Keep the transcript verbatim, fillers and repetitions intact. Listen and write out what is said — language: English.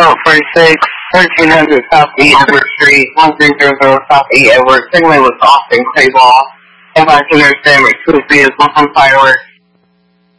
Route forty-six, thirteen hundred South E. Edward Street, one three zero zero South E. Edward. Signal was Austin Clayball. If I can understand, my two is one from fireworks.